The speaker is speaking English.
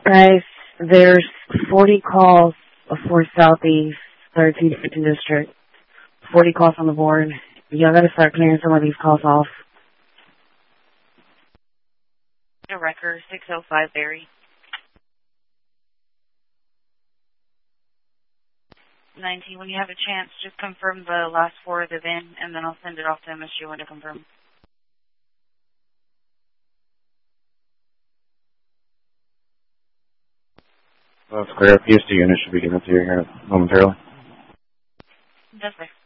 Guys, there's 40 calls for Southeast 13th District. 40 calls on the board. Y'all gotta start clearing some of these calls off. Record 605 Barry. 19, when you have a chance, just confirm the last four of the VIN, and then I'll send it off to MSU when to confirm. Well, that's clear. PSD unit should be getting to you here momentarily. That's fine.